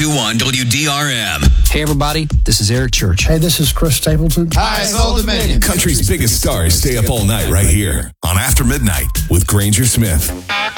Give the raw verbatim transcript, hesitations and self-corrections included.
two one W D R M. Hey, everybody. This is Eric Church. Hey, this is Chris Stapleton. Hi, it's Old Dominion. Country's biggest stars stay up all night right here on After Midnight with Granger Smith.